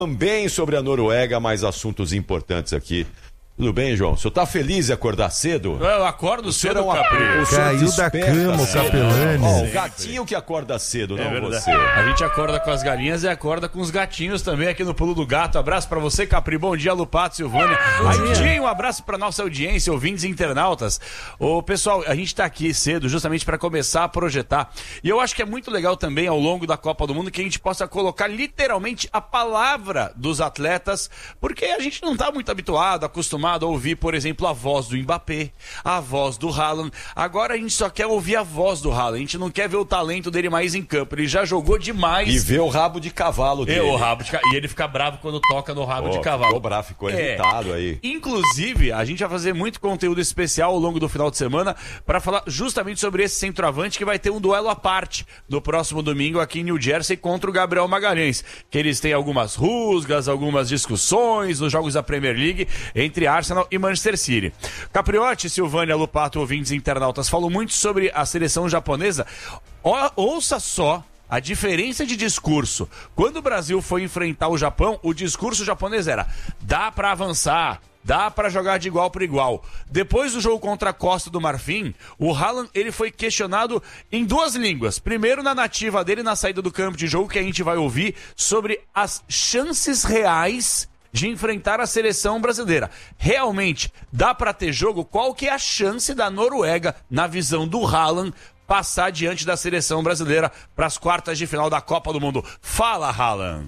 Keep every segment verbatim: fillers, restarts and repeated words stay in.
Também sobre a Noruega, mais assuntos importantes aqui. Tudo bem, João? O senhor tá feliz de acordar cedo? Eu acordo cedo, é um Capri. Caiu da cama, o Capelani. Ó, o gatinho que acorda cedo, É não verdade. você. A gente acorda com as galinhas e acorda com os gatinhos também aqui no Pulo do Gato. Abraço pra você, Capri. Bom dia, Lupato, Silvânia. Raidinho, um abraço pra nossa audiência, ouvintes e internautas. Ô, pessoal, a gente tá aqui cedo justamente pra começar a projetar. E eu acho que é muito legal também, ao longo da Copa do Mundo, que a gente possa colocar literalmente a palavra dos atletas, porque a gente não tá muito habituado, acostumado a ouvir, por exemplo, a voz do Mbappé, a voz do Haaland. Agora a gente só quer ouvir a voz do Haaland. A gente não quer ver o talento dele mais em campo. Ele já jogou demais. E ver o rabo de cavalo dele. É, o rabo de ca... E ele fica bravo quando toca no rabo oh, de cavalo. Ficou bravo, ficou é. irritado aí. Inclusive, a gente vai fazer muito conteúdo especial ao longo do final de semana para falar justamente sobre esse centroavante que vai ter um duelo à parte no próximo domingo aqui em New Jersey contra o Gabriel Magalhães. Que eles têm algumas rusgas, algumas discussões nos jogos da Premier League entre Arsenal e Manchester City. Capriotti, Silvânia, Lupato, ouvintes e internautas, falou muito sobre a seleção japonesa. Ó, ouça só a diferença de discurso. Quando o Brasil foi enfrentar o Japão, o discurso japonês era: dá pra avançar, dá pra jogar de igual para igual. Depois do jogo contra a Costa do Marfim, o Haaland ele foi questionado em duas línguas. Primeiro na nativa dele, na saída do campo de jogo, que a gente vai ouvir sobre as chances reais de enfrentar a seleção brasileira. Realmente, dá pra ter jogo? Qual que é a chance da Noruega, na visão do Haaland, passar diante da seleção brasileira para as quartas de final da Copa do Mundo? Fala, Haaland.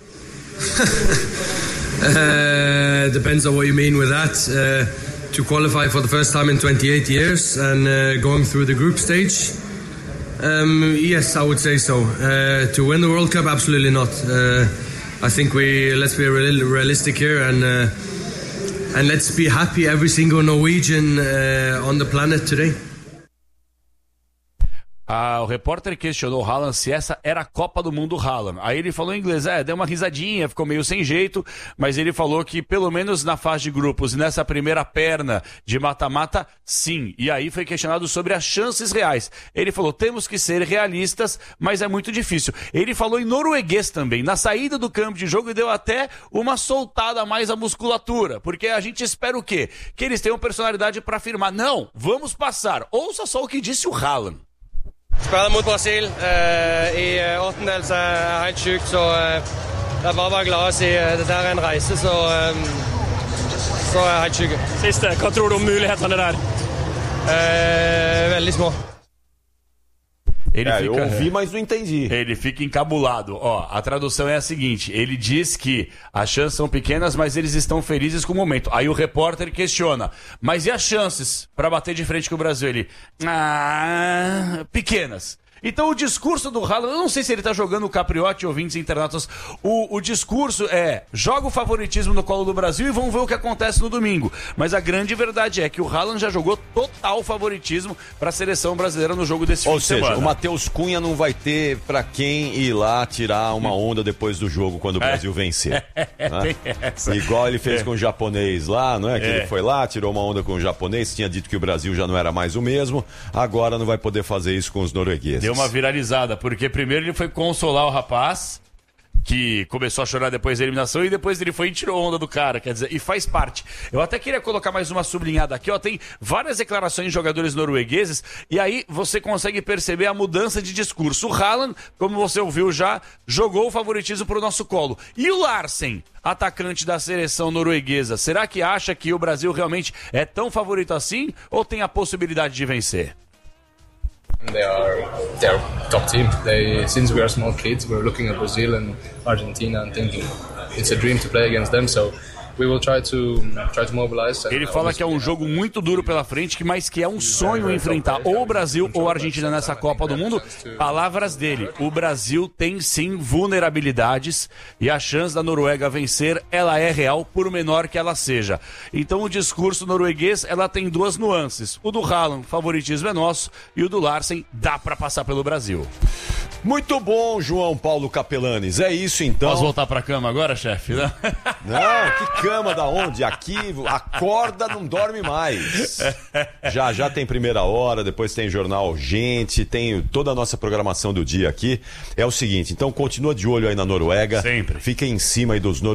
uh, depends on what you mean with that. Uh, to qualify for the first time in twenty-eight years and uh, going through the group stage. Um, yes, I would say so. Uh, to win the World Cup, absolutely not. Uh, I think we let's be real, realistic here and uh, and let's be happy every single Norwegian uh, on the planet today. Ah, o repórter questionou o Haaland se essa era a Copa do Mundo Haaland. Aí ele falou em inglês, é, deu uma risadinha, ficou meio sem jeito, mas ele falou que pelo menos na fase de grupos e nessa primeira perna de mata-mata, sim. E aí foi questionado sobre as chances reais. Ele falou, temos que ser realistas, mas é muito difícil. Ele falou em norueguês também, na saída do campo de jogo, e deu até uma soltada a mais à musculatura, porque a gente espera o quê? Que eles tenham personalidade para afirmar, não, vamos passar. Ouça só o que disse o Haaland. Spiller mot Brasil uh, i åttendels er helt sykt, så uh, det er bare å være glad og si uh, dette er en reise, så, um, så er jeg helt syk. Siste, hva tror du om mulighetene der? Uh, veldig små. Ele é, fica, eu ouvi, mas não entendi. Ele fica encabulado. Ó, a tradução é a seguinte: ele diz que as chances são pequenas, mas eles estão felizes com o momento. Aí o repórter questiona: mas e as chances para bater de frente com o Brasil? Ele, ah, pequenas. Então o discurso do Haaland, eu não sei se ele tá jogando o Capriotti, ouvintes internautas, o, o discurso é, joga o favoritismo no colo do Brasil e vamos ver o que acontece no domingo. Mas a grande verdade é que o Haaland já jogou total favoritismo para a seleção brasileira no jogo desse Ou fim de seja, semana. o Matheus Cunha não vai ter pra quem ir lá tirar uma onda depois do jogo quando o Brasil vencer. É, né? tem essa. Igual ele fez é. com o japonês lá, não é? Que é. ele foi lá, tirou uma onda com o japonês, tinha dito que o Brasil já não era mais o mesmo, agora não vai poder fazer isso com os noruegueses. Deu uma viralizada, porque primeiro ele foi consolar o rapaz, que começou a chorar depois da eliminação, e depois ele foi e tirou onda do cara, quer dizer, e faz parte. Eu até queria colocar mais uma sublinhada aqui, ó, tem várias declarações de jogadores noruegueses, e aí você consegue perceber a mudança de discurso. O Haaland, como você ouviu já, jogou o favoritismo pro nosso colo. E o Larsen, atacante da seleção norueguesa, será que acha que o Brasil realmente é tão favorito assim, ou tem a possibilidade de vencer? They are they are top team. They since we are small kids, we're looking at Brazil and Argentina and thinking it's a dream to play against them. So we will try to try to mobilize. Ele fala que é um jogo muito duro pela frente, mas que é um sonho enfrentar ou o Brasil ou a Argentina nessa Copa do Mundo. Palavras dele: o Brasil tem sim vulnerabilidades e a chance da Noruega vencer, ela é real, por menor que ela seja. Então o discurso norueguês, ela tem duas nuances. O do Haaland, favoritismo é nosso, e o do Larsen, dá pra passar pelo Brasil. Muito bom, João Paulo Capelanes. É isso então. Posso voltar pra cama agora, chefe? Não, que cama da onde? Aqui, acorda, não dorme mais. Já já tem primeira hora, depois tem jornal Gente, tem toda a nossa programação do dia aqui. É o seguinte, então continua de olho aí na Noruega. Sempre. Fica em cima aí dos noruegueses.